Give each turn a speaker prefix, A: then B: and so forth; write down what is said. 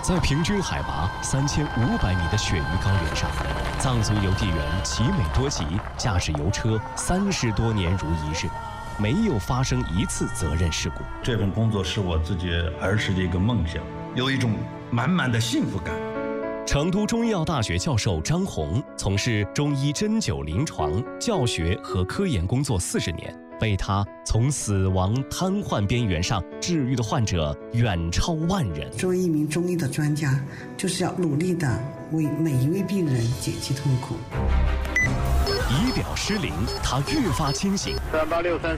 A: 在平均海拔3500米的雪域高原上，藏族邮递员奇美多吉驾驶邮车30多年如一日，没有发生一次责任事故。
B: 这份工作是我自己儿时的一个梦想，有一种满满的幸福感。
A: 成都中医药大学教授张红从事中医针灸临床、教学和科研工作40年，被他从死亡瘫痪边缘上治愈的患者远超万人。
C: 作为一名中医的专家，就是要努力的为每一位病人减轻痛苦。
A: 仪表失灵，他越发清醒。
D: 3863